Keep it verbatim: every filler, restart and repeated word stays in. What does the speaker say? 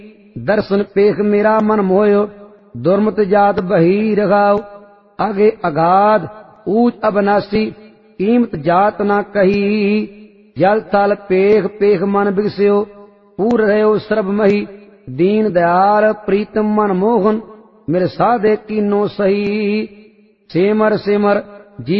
दर्शन पेख मेरा मन मोयो, दुर्मत जात बही रघाओ। आगे अगाध ऊंच अबनासी, कीमत जात ना कही। जल थल पेख पेख मन बिगस्यो, पूर रहो सर्ब मही। दीन दयाल प्रीतम मन मोहन, मेरे साधे कीनो सही। सिमर सिमर